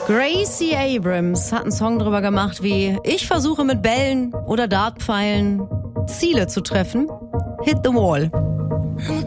Gracie Abrams hat einen Song drüber gemacht wie: Ich versuche mit Bällen oder Dartpfeilen Ziele zu treffen. Hit the wall. I'm a